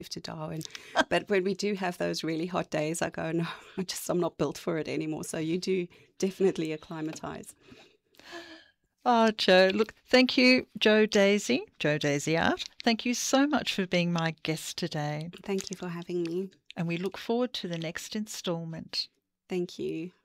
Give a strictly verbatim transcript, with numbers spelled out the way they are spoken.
to Darwin. But when we do have those really hot days, I go, no, I just, I'm not built for it anymore. So you do definitely acclimatize. Oh, Jo, look, thank you, Jo Daisy, Jo Daisy Art. Thank you so much for being my guest today. Thank you for having me. And we look forward to the next instalment. Thank you.